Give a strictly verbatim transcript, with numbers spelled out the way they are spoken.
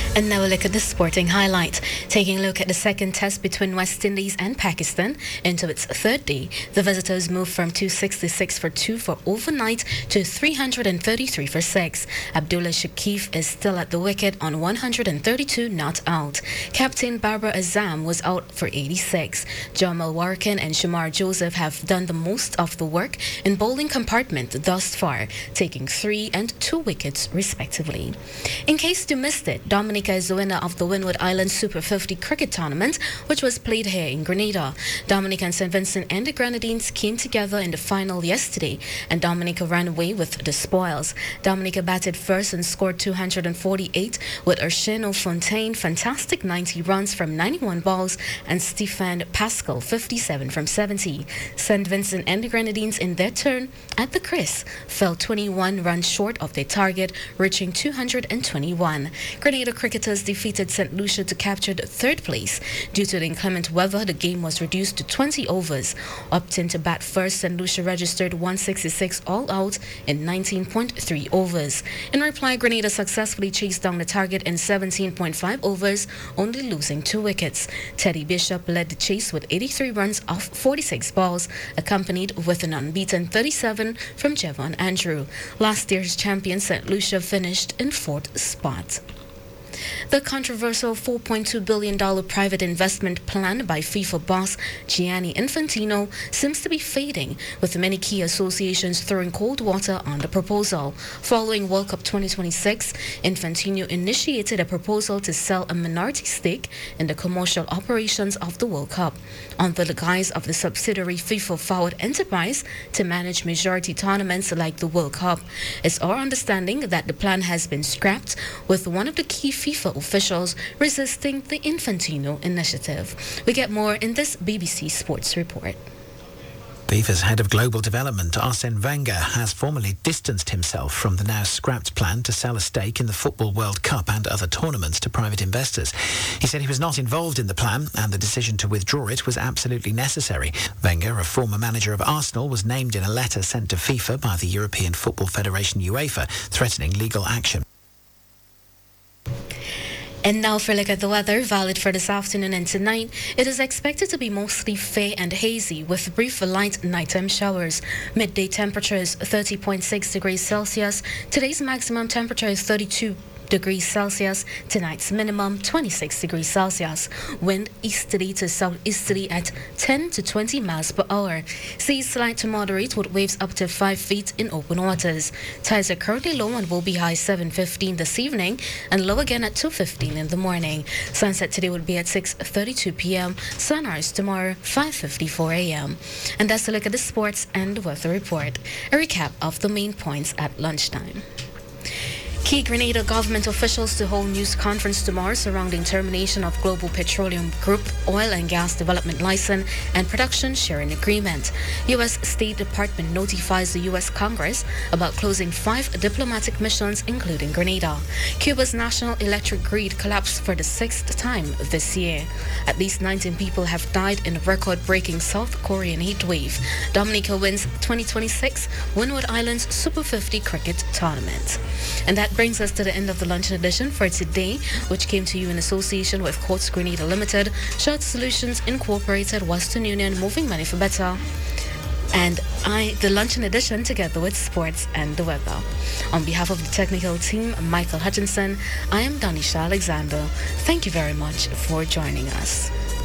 And now a look at the sporting highlight. Taking a look at the second test between West Indies and Pakistan into its third day, the visitors moved from two sixty-six for two for overnight to three thirty-three for six. Abdullah Shakif is still at the wicket on one thirty-two not out. Captain Babar Azam was out for eighty-six. Jamal Warkin and Shamar Joseph have done the most of the work in bowling compartment thus far, taking three and two wickets respectively. In case you missed it, Dominica is the winner of the Windward Islands Super fifty cricket tournament, which was played here in Grenada. Dominica and Saint Vincent and the Grenadines came together in the final yesterday, and Dominica ran away with the spoils. Dominica batted first and scored two forty-eight, with Ursino Fontaine fantastic ninety runs from ninety-one balls and Stefan Pascal fifty-seven from seventy. Saint Vincent and the Grenadines in their turn at the crease fell twenty-one runs short of their target, reaching two hundred twenty-one. Grenada cricketers defeated Saint Lucia to capture the third place. Due to the inclement weather, the game was reduced to twenty overs. Opting to bat first, Saint Lucia registered one sixty-six all out in nineteen point three overs. In reply, Grenada successfully chased down the target in seventeen point five overs, only losing two wickets. Teddy Bishop led the chase with eighty-three runs off forty-six balls, accompanied with an unbeaten thirty-seven from Jevon Andrew. Last year's champion Saint Lucia finished in fourth spot. The controversial four point two billion dollars private investment plan by FIFA boss Gianni Infantino seems to be fading, with many key associations throwing cold water on the proposal. Following World Cup twenty twenty-six, Infantino initiated a proposal to sell a minority stake in the commercial operations of the World Cup, under the guise of the subsidiary FIFA Forward Enterprise to manage majority tournaments like the World Cup. It's our understanding that the plan has been scrapped, with one of the key FIFA officials resisting the Infantino initiative. We get more in this B B C Sports report. FIFA's head of global development, Arsene Wenger, has formally distanced himself from the now scrapped plan to sell a stake in the Football World Cup and other tournaments to private investors. He said he was not involved in the plan and the decision to withdraw it was absolutely necessary. Wenger, a former manager of Arsenal, was named in a letter sent to FIFA by the European Football Federation UEFA, threatening legal action. And now for a look at the weather, valid for this afternoon and tonight. It is expected to be mostly fair and hazy, with brief light nighttime showers. Midday temperature is thirty point six degrees Celsius. Today's maximum temperature is thirty-two degrees Celsius. Tonight's minimum twenty-six degrees Celsius. Wind easterly to southeasterly at ten to twenty miles per hour. Seas slight to moderate with waves up to five feet in open waters. Tides are currently low and will be high seven fifteen this evening and low again at two fifteen in the morning. Sunset today would be at six thirty-two p.m. Sunrise tomorrow five fifty-four a.m. And that's a look at the sports and weather report. A recap of the main points at lunchtime. Key Grenada government officials to hold news conference tomorrow surrounding termination of Global Petroleum Group oil and gas development license and production sharing agreement. U S State Department notifies the U S Congress about closing five diplomatic missions, including Grenada. Cuba's national electric grid collapsed for the sixth time this year. At least nineteen people have died in a record-breaking South Korean heat wave. Dominica wins twenty twenty-six Windward Islands Super fifty cricket tournament. And that brings us to the end of the luncheon edition for today, which came to you in association with Quartz Grenada Limited, Short Solutions Incorporated, Western Union, Moving Money for Better, and I, the luncheon edition, together with sports and the weather. On behalf of the technical team, Michael Hutchinson, I am Danisha Alexander. Thank you very much for joining us.